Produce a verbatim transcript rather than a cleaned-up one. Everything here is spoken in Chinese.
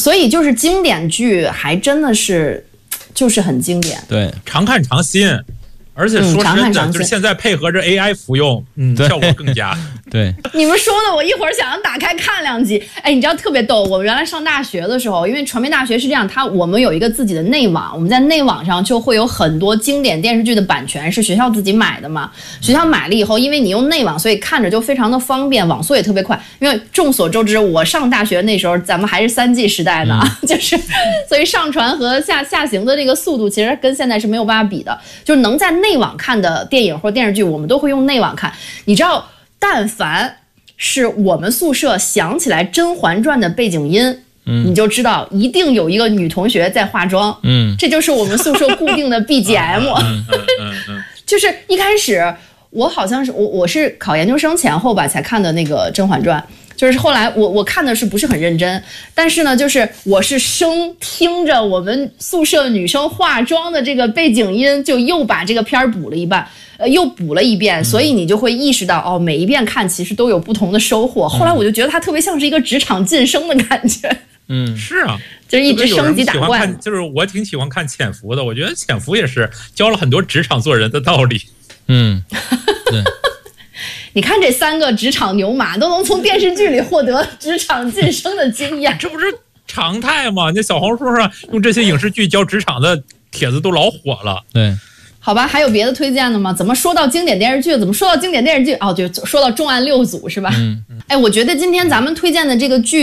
所以就是经典剧还真的是就是很经典， 对， 常看常新。而且说真的，就是现在配合着 A I 服用，嗯，效果更佳。 对， 你们说的，我一会儿想要打开看两集。哎，你知道特别逗，我们原来上大学的时候，因为传媒大学是这样，它我们有一个自己的内网，我们在内网上就会有很多经典电视剧的版权是学校自己买的嘛。学校买了以后，因为你用内网，所以看着就非常的方便，网速也特别快。因为众所周知，我上大学那时候咱们还是三 G 时代呢，嗯、就是所以上传和下下行的这个速度，其实跟现在是没有办法比的，就是能在内网看的电影或电视剧，我们都会用内网看。你知道，但凡是我们宿舍想起来《甄嬛传》的背景音，嗯，你就知道一定有一个女同学在化妆，嗯，这就是我们宿舍固定的 B G M。嗯嗯嗯、就是一开始我好像是我我是考研究生前后吧才看的那个《甄嬛传》。就是后来我我看的是不是很认真，但是呢，就是我是生听着我们宿舍女生化妆的这个背景音，就又把这个片儿补了一半，呃，又补了一遍，所以你就会意识到，哦，每一遍看其实都有不同的收获。后来我就觉得它特别像是一个职场晋升的感觉。 嗯，是啊， 就是一直升级打怪。 就是我挺喜欢看《潜伏》的，我觉得《潜伏》也是教了很多职场做人的道理。 嗯，对。 你看这三个职场牛马都能从电视剧里获得职场晋升的经验， 这不是常态吗？那小红书上用这些影视剧教职场的帖子都老火了。 对， 好吧，还有别的推荐的吗？怎么说到经典电视剧？怎么说到经典电视剧？哦，就说到重案六组是吧？嗯，哎，我觉得今天咱们推荐的这个剧。